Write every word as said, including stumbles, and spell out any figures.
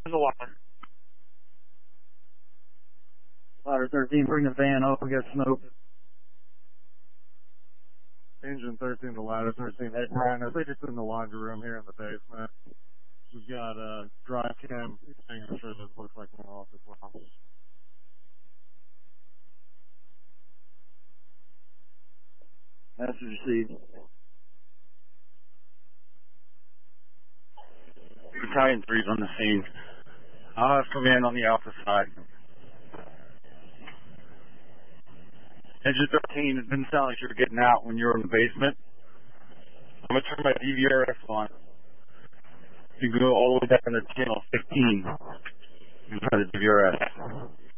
There's a ladder. Ladder thirteen, bring the van up. We got smoke. Engine thirteen to ladder thirteen. Hey, Brian, I think it's in the laundry room here in the basement. We've got a uh, dry cam extinguisher that looks like one off as well. Message received. Battalion three's on the scene. I'll have command on the alpha side. Engine thirteen, it didn't sound like you were getting out when you were in the basement. I'm going to turn my D V R S on. You can go all the way down to channel fifteen and try the D V R S.